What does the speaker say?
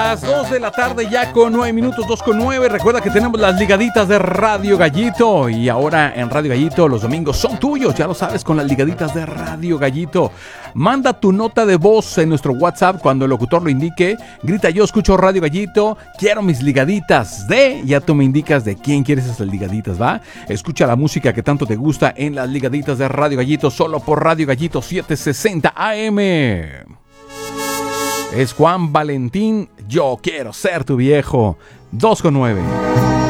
las 2 de la tarde ya con 9 minutos, 2:09. Recuerda que tenemos las ligaditas de Radio Gallito. Y ahora en Radio Gallito los domingos son tuyos, ya lo sabes, con las ligaditas de Radio Gallito. Manda tu nota de voz en nuestro WhatsApp cuando el locutor lo indique. Grita: yo escucho Radio Gallito, quiero mis ligaditas de... Ya tú me indicas de quién quieres esas ligaditas, ¿va? Escucha la música que tanto te gusta en las ligaditas de Radio Gallito, solo por Radio Gallito 760 AM. Es Juan Valentín, yo quiero ser tu viejo. 2:09.